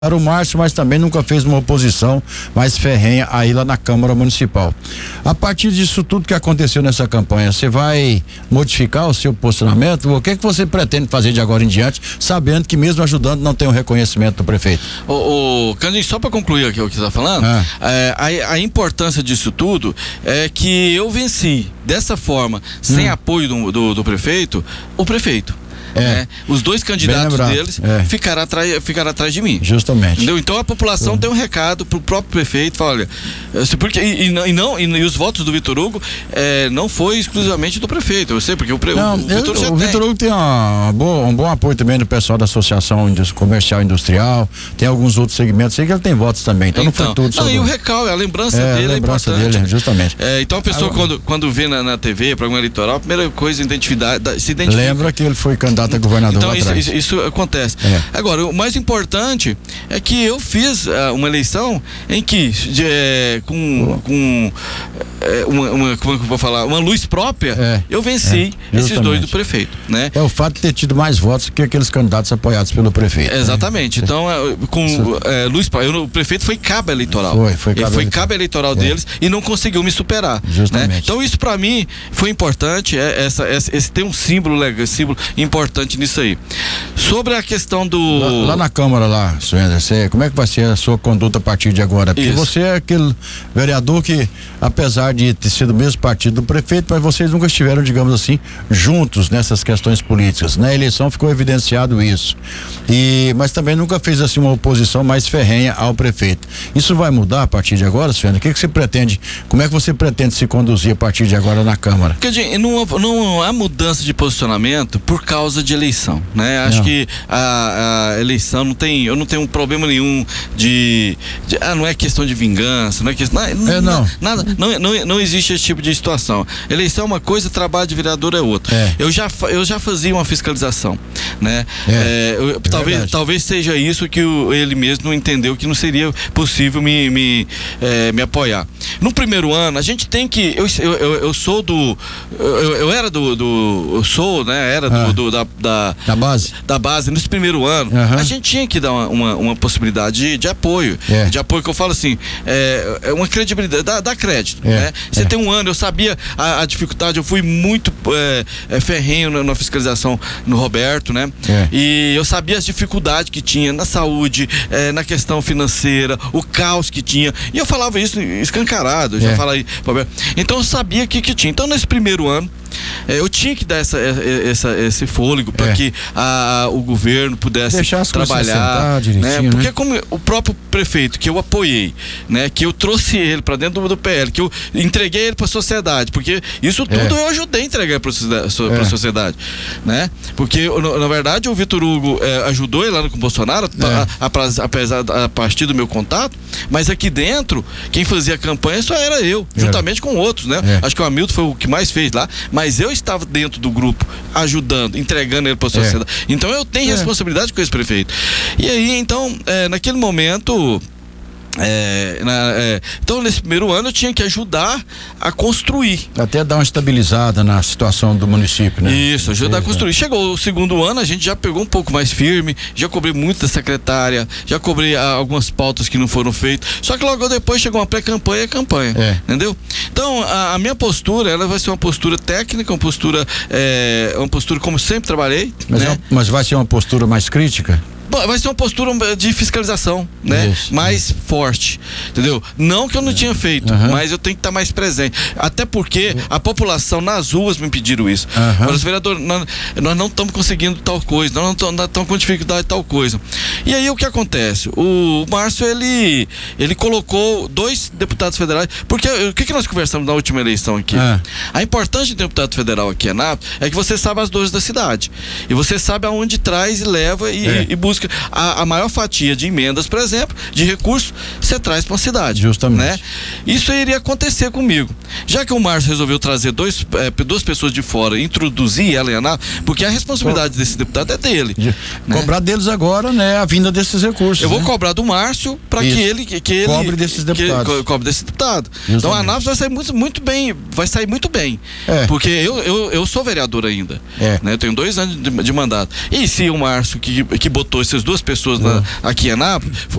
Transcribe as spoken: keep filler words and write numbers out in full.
Era o Márcio, mas também nunca fez uma oposição mais ferrenha aí lá na Câmara Municipal. A partir disso tudo que aconteceu nessa campanha, você vai modificar o seu posicionamento? O que é que você pretende fazer de agora em diante, sabendo que mesmo ajudando não tem o reconhecimento do prefeito? O, o Candinho, só para concluir aqui o que você está falando, ah. é, a, a importância disso tudo é que eu venci dessa forma, sem hum. apoio do, do, do prefeito, o prefeito. É. Né? Os dois candidatos deles é. ficaram, atrás, ficaram atrás de mim. Justamente. Entendeu? Então a população é. deu um recado pro próprio prefeito, fala, olha, porque, e, e não, e, e os votos do Vitor Hugo é, não foi exclusivamente do prefeito, eu sei, porque o, pre, não, o, o Vitor já O tem. Vitor Hugo tem uma boa, um bom apoio também do pessoal da Associação Comercial e Industrial, tem alguns outros segmentos, sei que ele tem votos também, então, então não foi tudo. Não, e o recalque, a lembrança é, dele a lembrança é importante. Dele, justamente. É, então a pessoa Agora, quando, quando vê na, na T V, programa eleitoral, a primeira coisa, identidade, se identifica. Lembra que ele foi candidato a governador então, lá isso, atrás. Isso, isso acontece. É. Agora, o mais importante é que eu fiz uh, uma eleição em que de, é, com, com é, uma, uma, como é que eu vou falar, uma luz própria, é. eu venci é. esses dois do prefeito, né? É o fato de ter tido mais votos que aqueles candidatos apoiados pelo prefeito. Exatamente. Né? Então, com é, luz própria, o prefeito foi cabo eleitoral. Foi, foi cabo Ele foi eleitoral. cabo eleitoral deles é. e não conseguiu me superar. Justamente. Né? Então, isso para mim foi importante, é, essa, esse, esse tem um símbolo legal, símbolo importante nisso aí. Sobre a questão do... Lá, lá na Câmara lá, senhor Anderson, como é que vai ser a sua conduta a partir de agora? Porque Isso. você é aquele vereador que, apesar de ter sido o mesmo partido do prefeito, mas vocês nunca estiveram, digamos assim, juntos nessas questões políticas. Na eleição ficou evidenciado isso. E, mas também nunca fez assim uma oposição mais ferrenha ao prefeito. Isso vai mudar a partir de agora, senhor? O que, que você pretende, como é que você pretende se conduzir a partir de agora na Câmara? Porque não, não há mudança de posicionamento por causa de eleição, né? Acho não. que a, a eleição não tem, eu não tenho um problema nenhum de, de ah, não é questão de vingança, não é questão, não, é, não. nada, não, não, não existe esse tipo de situação. Eleição é uma coisa, trabalho de vereador é outra. É. Eu já, eu já fazia uma fiscalização, né? É. É, eu, é talvez, talvez seja isso que o, ele mesmo não entendeu, que não seria possível me, me, é, me apoiar. No primeiro ano, a gente tem que, eu, eu, eu sou do, eu, eu era do, do, eu sou, né? Era ah. do, do da, da, da base, da base nesse primeiro ano, uhum. a gente tinha que dar uma, uma, uma possibilidade de, de apoio, é. de apoio que eu falo assim, é, é uma credibilidade, dá, dá crédito, é. né? Você é. tem um ano, eu sabia a, a dificuldade, eu fui muito é, é, ferrenho na, na fiscalização no Roberto, né? É. E eu sabia as dificuldades que tinha na saúde, é, na questão financeira, o caos que tinha, e eu falava isso escancarado, eu já é. falei, então eu sabia que que tinha. Então nesse primeiro ano É, eu tinha que dar essa, essa, esse fôlego para é. que a, o governo pudesse deixar as trabalhar, né? Porque né? como o próprio prefeito que eu apoiei, né? Que eu trouxe ele para dentro do, do P L, que eu entreguei ele para a sociedade, porque isso tudo é. eu ajudei a entregar para a é. sociedade, né? Porque na, na verdade o Vitor Hugo é, ajudou ele lá com o Bolsonaro, é. a, a, apesar a partir do meu contato, mas aqui dentro quem fazia a campanha só era eu, é. juntamente com outros, né? É. Acho que o Hamilton foi o que mais fez lá, mas eu estava dentro do grupo, ajudando, entregando ele para a sociedade. É. Então eu tenho é. responsabilidade com esse prefeito. E aí, então, é, naquele momento. É, na, é, então nesse primeiro ano eu tinha que ajudar a construir, até dar uma estabilizada na situação do município, né? Isso, ajudar a construir. Chegou o segundo ano, a gente já pegou um pouco mais firme, já cobrei muito da secretária, já cobrei ah, algumas pautas que não foram feitas, só que logo depois chegou uma pré-campanha e a campanha, é. entendeu? Então a, a minha postura, ela vai ser uma postura técnica, uma postura é, uma postura como sempre trabalhei, mas, né? é, mas vai ser uma postura mais crítica? Vai ser uma postura de fiscalização, né? Isso, mais isso. forte, entendeu? Não que eu não tinha feito, uhum. mas eu tenho que estar mais presente. Até porque a população nas ruas me pediram isso. Uhum. Mas os vereadores, nós, nós não estamos conseguindo tal coisa, nós não estamos com dificuldade de tal coisa. E aí o que acontece? O Márcio, ele, ele colocou dois deputados federais, porque o que, que nós conversamos na última eleição aqui? Uhum. A importância de deputado federal aqui em Anápolis é que você sabe as dores da cidade. E você sabe aonde traz e leva e, é. e busca. A, a maior fatia de emendas, por exemplo, de recursos, você traz para a cidade. Justamente. Né? Isso iria acontecer comigo. Já que o Márcio resolveu trazer dois, é, duas pessoas de fora, introduzir ela em Anápolis, porque a responsabilidade Co desse deputado é dele. De, né? Cobrar deles agora, né, a vinda desses recursos. Eu né? vou cobrar do Márcio para que ele, que, que ele cobre desses deputados. Que, cobre desse deputado. Justamente. Então a Anápolis vai sair muito, muito bem, vai sair muito bem. É. Porque eu, eu, eu sou vereador ainda. É. Né? Eu tenho dois anos de, de mandato. E se o Márcio que, que botou esse essas duas pessoas na, aqui em Anápolis,